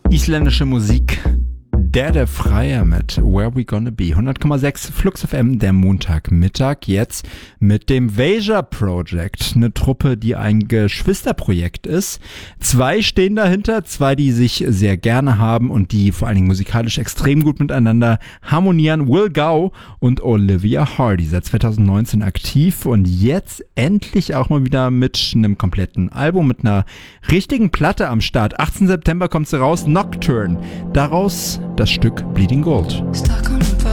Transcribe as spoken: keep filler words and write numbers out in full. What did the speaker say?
Isländische Musik. Der der Freier mit Where We Gonna Be. hundert Komma sechs Flux F M, der Montagmittag. Jetzt mit dem Veja Project. Eine Truppe, die ein Geschwisterprojekt ist. Zwei stehen dahinter, zwei, die sich sehr gerne haben und die vor allen Dingen musikalisch extrem gut miteinander harmonieren. Will Gau und Olivia Hardy, seit zwanzig neunzehn aktiv und jetzt endlich auch mal wieder mit einem kompletten Album, mit einer richtigen Platte am Start. achtzehnten September kommt sie raus, Nocturne. Daraus das Stück Bleeding Gold. Stuck on